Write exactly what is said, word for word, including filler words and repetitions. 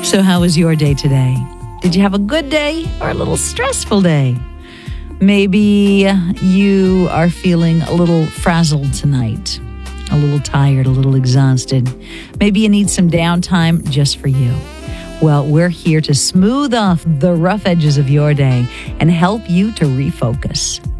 So how was your day today? Did you have a good day or a little stressful day? Maybe you are feeling a little frazzled tonight, a little tired, a little exhausted. Maybe you need some downtime just for you. Well, we're here to smooth off the rough edges of your day and help you to refocus.